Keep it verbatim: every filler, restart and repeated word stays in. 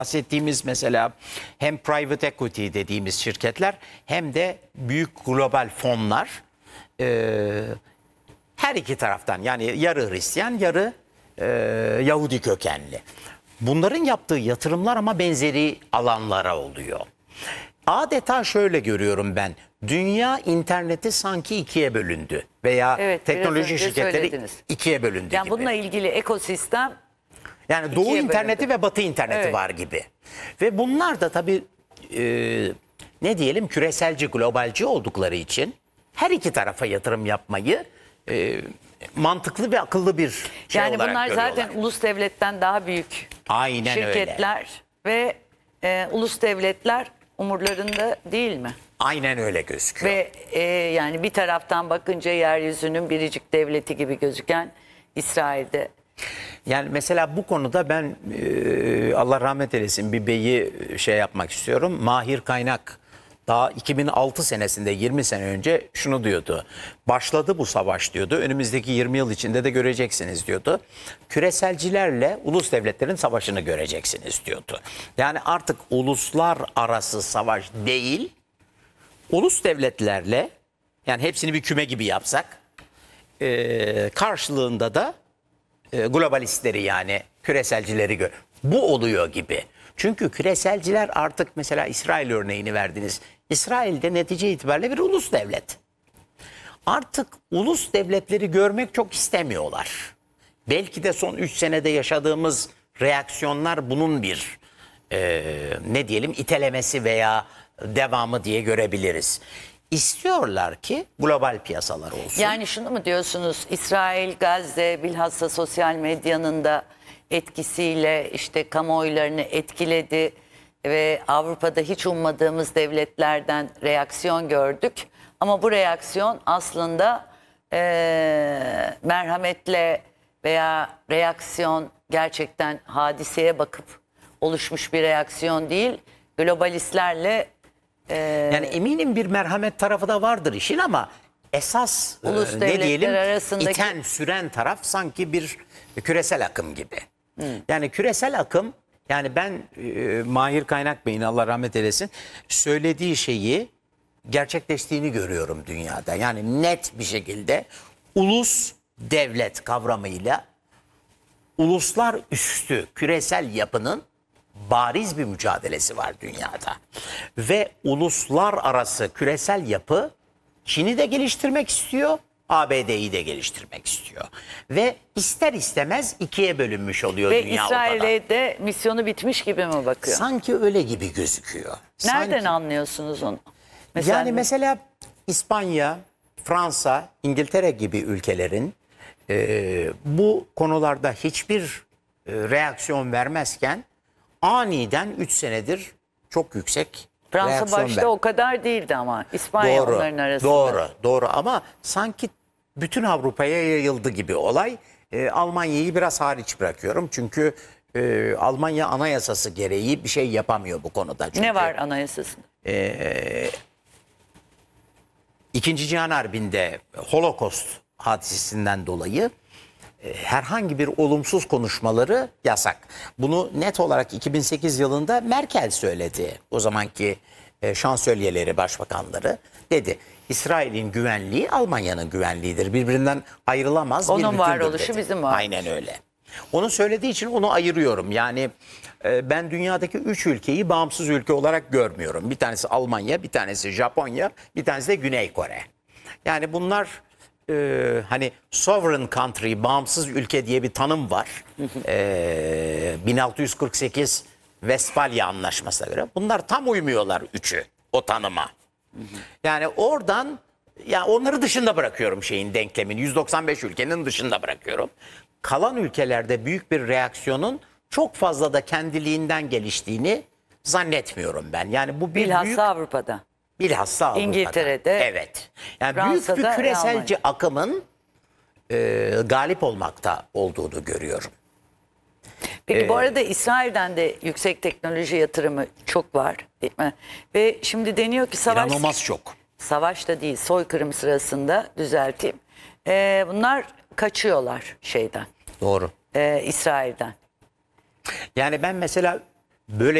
bahsettiğimiz mesela hem private equity dediğimiz şirketler hem de büyük global fonlar e, her iki taraftan, yani yarı Hristiyan yarı e, Yahudi kökenli. Bunların yaptığı yatırımlar ama benzeri alanlara oluyor. Adeta şöyle görüyorum ben. Dünya interneti sanki ikiye bölündü veya Evet, teknoloji biraz önce şirketleri söylediniz. ikiye bölündü Yani gibi. bununla ilgili ekosistem Yani Doğu ikiye interneti bölündü. ve Batı interneti Evet. var gibi. Ve bunlar da tabii e, ne diyelim küreselci, globalci oldukları için her iki tarafa yatırım yapmayı e, mantıklı ve akıllı bir şey yani olarak bunlar görüyorlar. zaten ulus devletten daha büyük Aynen şirketler ve e, ulus devletler umurlarında değil mi? Aynen öyle gözüküyor. Ve e, yani bir taraftan bakınca yeryüzünün biricik devleti gibi gözüken İsrail'de. Yani mesela bu konuda ben e, Allah rahmet eylesin bir beyi şey yapmak istiyorum. Mahir Kaynak daha iki bin altı senesinde yirmi sene önce şunu diyordu. Başladı bu savaş diyordu. Önümüzdeki yirmi yıl içinde de göreceksiniz diyordu. Küreselcilerle ulus devletlerin savaşını göreceksiniz diyordu. Yani artık uluslar arası savaş değil, ulus devletlerle, yani hepsini bir küme gibi yapsak, e, karşılığında da e, globalistleri, yani küreselcileri gör. Bu oluyor gibi. Çünkü küreselciler artık, mesela İsrail örneğini verdiniz. İsrail'de netice itibariyle bir ulus devlet. Artık ulus devletleri görmek çok istemiyorlar. Belki de son üç senede yaşadığımız reaksiyonlar bunun bir e, ne diyelim itelemesi veya devamı diye görebiliriz. İstiyorlar ki global piyasalar olsun. Yani şunu mu diyorsunuz? İsrail, Gazze, bilhassa sosyal medyanın da etkisiyle işte kamuoylarını etkiledi ve Avrupa'da hiç ummadığımız devletlerden reaksiyon gördük. Ama bu reaksiyon aslında eee, merhametle veya reaksiyon gerçekten hadiseye bakıp oluşmuş bir reaksiyon değil. Globalistlerle Yani eminim bir merhamet tarafı da vardır işin ama esas Ulus e, ne devletler diyelim arasındaki- iten süren taraf sanki bir küresel akım gibi. Yani küresel akım, yani ben e, Mahir Kaynak Bey'in Allah rahmet eylesin söylediği şeyi gerçekleştiğini görüyorum dünyada. Yani net bir şekilde ulus devlet kavramıyla uluslar üstü küresel yapının bariz bir mücadelesi var dünyada. Ve uluslar arası küresel yapı Çin'i de geliştirmek istiyor, A B D'yi de geliştirmek istiyor. Ve ister istemez ikiye bölünmüş oluyor ve dünya ortada. İsrail'e de misyonu bitmiş gibi mi bakıyor? Sanki öyle gibi gözüküyor. Nereden Sanki- anlıyorsunuz onu? Yani mesela İspanya, Fransa, İngiltere gibi ülkelerin e, bu konularda hiçbir e, reaksiyon vermezken aniden üç senedir çok yüksek Fransa reaksiyon başta ver- o kadar değildi ama İspanya Doğru, onların arasında. doğru, doğru ama sanki bütün Avrupa'ya yayıldı gibi olay. E, Almanya'yı biraz hariç bırakıyorum çünkü e, Almanya anayasası gereği bir şey yapamıyor bu konuda. Çünkü, Ne var anayasasında? İkinci Cihan Harbi'nde Holocaust hadisesinden dolayı e, herhangi bir olumsuz konuşmaları yasak. Bunu net olarak iki bin sekiz yılında Merkel söyledi. O zamanki e, şansölyeleri, başbakanları dedi. İsrail'in güvenliği Almanya'nın güvenliğidir. Birbirinden ayrılamaz bir Onun bütündür varoluşu dedi. bizim var. Aynen öyle. Onu söylediği için onu ayırıyorum. Yani e, ben dünyadaki üç ülkeyi bağımsız ülke olarak görmüyorum. Bir tanesi Almanya, bir tanesi Japonya, bir tanesi de Güney Kore. Yani bunlar e, hani sovereign country, bağımsız ülke diye bir tanım var. E, bin altı yüz kırk sekiz Westfalia Anlaşması'na göre. Bunlar tam uymuyorlar üçü o tanıma. Yani oradan, ya onları dışında bırakıyorum şeyin, denklemin. yüz doksan beş ülkenin dışında bırakıyorum. Kalan ülkelerde büyük bir reaksiyonun çok fazla da kendiliğinden geliştiğini zannetmiyorum ben. Yani bu bir Bilhassa büyük, Avrupa'da. bilhassa Avrupa'da. İngiltere'de, Evet. Yani büyük Fransa'da bir ve küreselci akımın e, galip olmakta olduğunu görüyorum. Peki bu arada İsrail'den de yüksek teknoloji yatırımı çok var, değil mi? Ve şimdi deniyor ki savaş, İnanılmaz çok. savaş da değil, soykırım sırasında düzelteyim. Ee, bunlar kaçıyorlar şeyden, Doğru. e, İsrail'den. Yani ben mesela böyle